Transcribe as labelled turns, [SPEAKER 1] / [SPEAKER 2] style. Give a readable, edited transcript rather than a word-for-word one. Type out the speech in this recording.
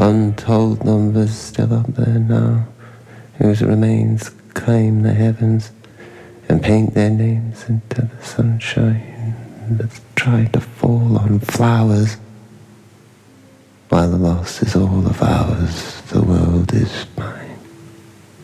[SPEAKER 1] Untold numbers still up there now, whose remains claim the heavens and paint their names into the sunshine that's tried to fall on flowers. While the loss is all of ours, the world is mine.